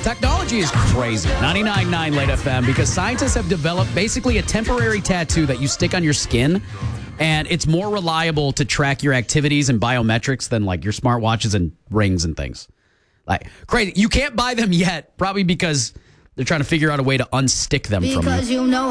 Technology is crazy. 99.9 Late FM, because scientists have developed basically a temporary tattoo that you stick on your skin, and it's more reliable to track your activities and biometrics than like your smartwatches and rings and things. Like crazy. You can't buy them yet, probably because they're trying to figure out a way to unstick them from you. Because you know